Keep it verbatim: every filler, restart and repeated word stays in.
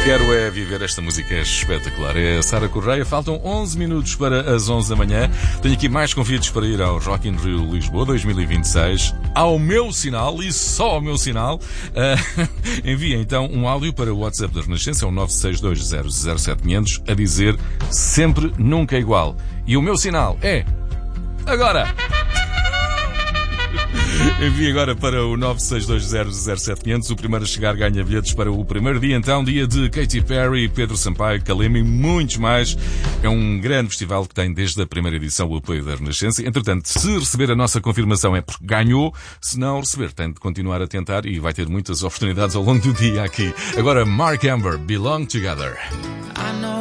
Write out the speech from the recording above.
Quero é viver esta música, é espetacular. É a Sara Correia. Faltam onze minutos para as onze da manhã. Tenho aqui mais convites para ir ao Rock in Rio Lisboa dois mil e vinte e seis. Ao meu sinal, e só ao meu sinal, uh, envia então um áudio para o WhatsApp da Renascença, é o nove seis dois zero zero sete zero zero, a dizer sempre, nunca igual. E o meu sinal é... agora! Envie agora para o nove seis dois zero zero sete zero zero. O primeiro a chegar ganha bilhetes para o primeiro dia, então, dia de Katy Perry, Pedro Sampaio, Kalema e muitos mais. É um grande festival que tem desde a primeira edição o apoio da Renascença. Entretanto, se receber a nossa confirmação é porque ganhou. Se não receber, tem de continuar a tentar e vai ter muitas oportunidades ao longo do dia aqui. Agora, Mark Amber, Belong Together.